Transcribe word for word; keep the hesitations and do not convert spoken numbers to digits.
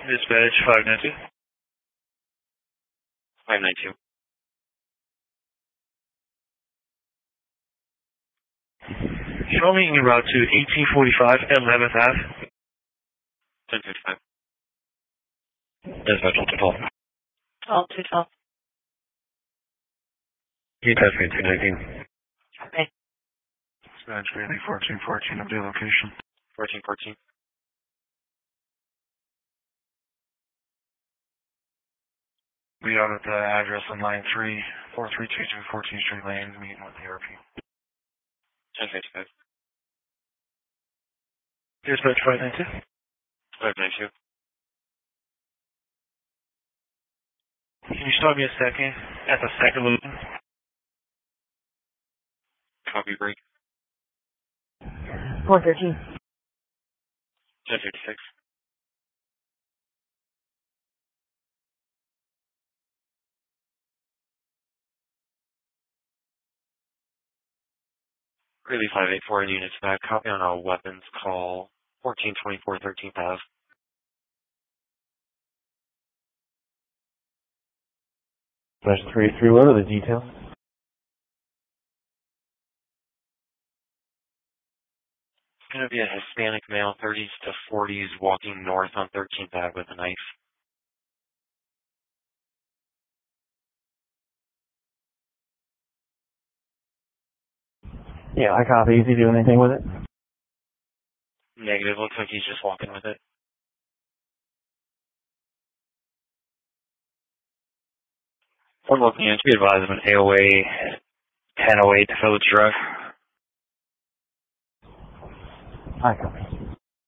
Dispatch five nine two. five nine two. Show me en route to eighteen forty-five eleventh Avenue. ten fifty-five. Dispatch two twelve. twelve two twelve. You touch me two nineteen. Okay. Dispatch Bailey fourteen fourteen, update location. fourteen fourteen. We are at the address on line three, four three two two fourteenth Street Lane, meeting with the R P. ten fifty-five. Dispatch five nine two. five nine two. Can you stop me a second at the second loop? Copy break. four thirteen. ten fifty-six. Greeley five eight four units back. Copy on all weapons. Call fourteen twenty-four thirteenth Ave. Dispatch three three, what are the details? It's going to be a Hispanic male, thirties to forties, walking north on thirteenth Ave with a knife. Yeah, I copy. Is he doing anything with it? Negative. Looks like he's just walking with it. One local unit, be advised of an A O A ten oh eight Village Drive. I copy.